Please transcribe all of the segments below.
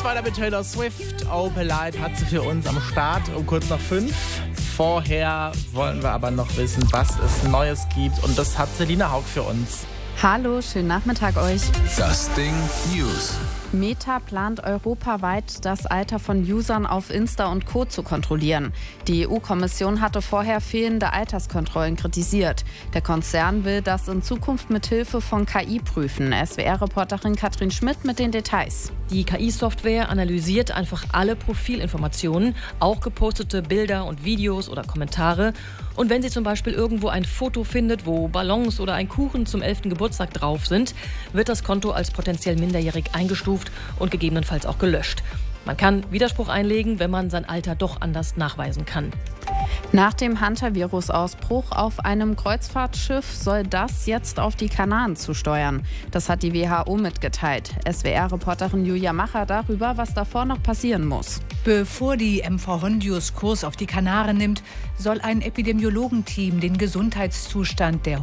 weiter mit Taylor Swift. Opal Light hat sie für uns am Start um kurz nach 5. Vorher wollen wir aber noch wissen, was es Neues gibt. Und das hat Selina Haug für uns. Hallo, schönen Nachmittag euch. Das Ding News. Meta plant europaweit, das Alter von Usern auf Insta und Co. zu kontrollieren. Die EU-Kommission hatte vorher fehlende Alterskontrollen kritisiert. Der Konzern will das in Zukunft mit Hilfe von KI prüfen. SWR-Reporterin Katrin Schmidt mit den Details. Die KI-Software analysiert einfach alle Profilinformationen, auch gepostete Bilder und Videos oder Kommentare. Und wenn sie zum Beispiel irgendwo ein Foto findet, wo Ballons oder ein Kuchen zum 11. Geburtstag drauf sind, wird das Konto als potenziell minderjährig eingestuft und gegebenenfalls auch gelöscht. Man kann Widerspruch einlegen, wenn man sein Alter doch anders nachweisen kann. Nach dem Hantavirus-Ausbruch auf einem Kreuzfahrtschiff soll das jetzt auf die Kanaren zusteuern. Das hat die WHO mitgeteilt. SWR-Reporterin Julia Macher darüber, was davor noch passieren muss. Bevor die MV Hondius Kurs auf die Kanaren nimmt, soll ein Epidemiologenteam den Gesundheitszustand der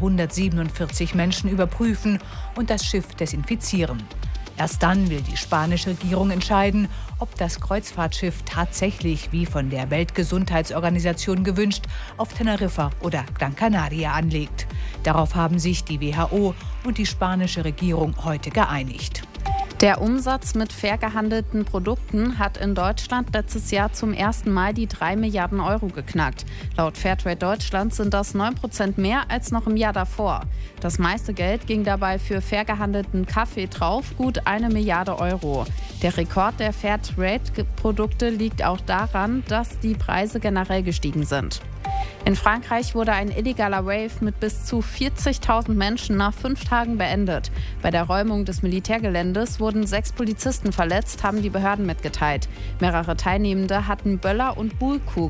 147 Menschen überprüfen und das Schiff desinfizieren. Erst dann will die spanische Regierung entscheiden, ob das Kreuzfahrtschiff tatsächlich, wie von der Weltgesundheitsorganisation gewünscht, auf Teneriffa oder Gran Canaria anlegt. Darauf haben sich die WHO und die spanische Regierung heute geeinigt. Der Umsatz mit fair gehandelten Produkten hat in Deutschland letztes Jahr zum ersten Mal die 3 Milliarden Euro geknackt. Laut Fairtrade Deutschland sind das 9% mehr als noch im Jahr davor. Das meiste Geld ging dabei für fair gehandelten Kaffee drauf, gut 1 Milliarde Euro. Der Rekord der Fairtrade-Produkte liegt auch daran, dass die Preise generell gestiegen sind. In Frankreich wurde ein illegaler Rave mit bis zu 40.000 Menschen nach 5 Tagen beendet. Bei der Räumung des Militärgeländes wurden 6 Polizisten verletzt, haben die Behörden mitgeteilt. Mehrere Teilnehmende hatten Böller und Bullkugeln